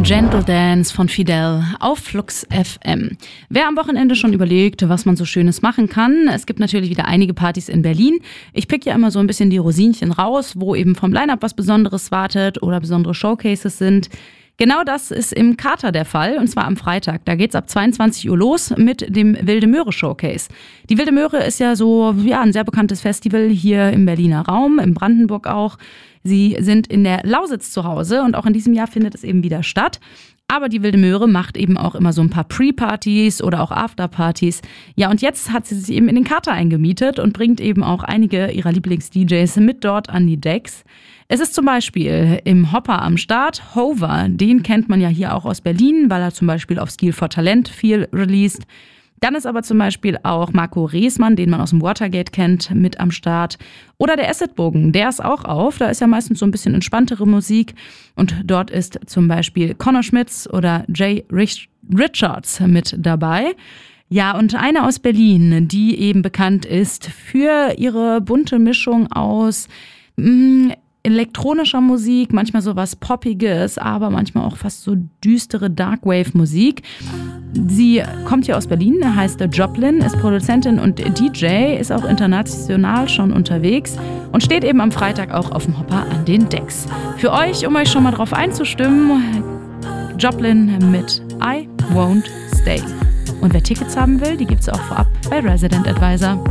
Gentle Dance von Fidel auf Flux FM. Wer am Wochenende schon überlegt, was man so Schönes machen kann, es gibt natürlich wieder einige Partys in Berlin. Ich pick ja immer so ein bisschen die Rosinchen raus, wo eben vom Line-Up was Besonderes wartet oder besondere Showcases sind. Genau das ist im Kater der Fall, und zwar am Freitag. Da geht's ab 22 Uhr los mit dem Wilde Möhre Showcase. Die Wilde Möhre ist ja so ein sehr bekanntes Festival hier im Berliner Raum, in Brandenburg auch. Sie sind in der Lausitz zu Hause und auch in diesem Jahr findet es eben wieder statt. Aber die Wilde Möhre macht eben auch immer so ein paar Pre-Partys oder auch After-Partys. Ja, und jetzt hat sie sich eben in den Kater eingemietet und bringt eben auch einige ihrer Lieblings-DJs mit dort an die Decks. Es ist zum Beispiel im Hopper am Start Hover. Den kennt man ja hier auch aus Berlin, weil er zum Beispiel auf Stil for Talent viel released. Dann ist aber zum Beispiel auch Marco Reesmann, den man aus dem Watergate kennt, mit am Start. Oder der Acidbogen, der ist auch auf. Da ist ja meistens so ein bisschen entspanntere Musik. Und dort ist zum Beispiel Conor Schmitz oder Jay Richards mit dabei. Ja, und eine aus Berlin, die eben bekannt ist für ihre bunte Mischung aus elektronischer Musik, manchmal so was Poppiges, aber manchmal auch fast so düstere Darkwave-Musik. Sie kommt hier aus Berlin, heißt Joplin, ist Produzentin und DJ, ist auch international schon unterwegs und steht eben am Freitag auch auf dem Hopper an den Decks. Für euch, um euch schon mal drauf einzustimmen, Joplin mit I Won't Stay. Und wer Tickets haben will, die gibt's auch vorab bei Resident Advisor.